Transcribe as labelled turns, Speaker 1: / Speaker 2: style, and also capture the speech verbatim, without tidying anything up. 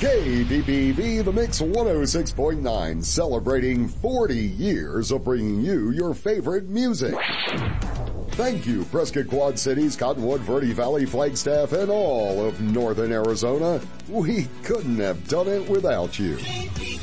Speaker 1: K B B B The Mix one oh six point nine, celebrating forty years of bringing you your favorite music. Thank you, Prescott Quad Cities, Cottonwood, Verde Valley, Flagstaff, and all of northern Arizona. We couldn't have done it without you.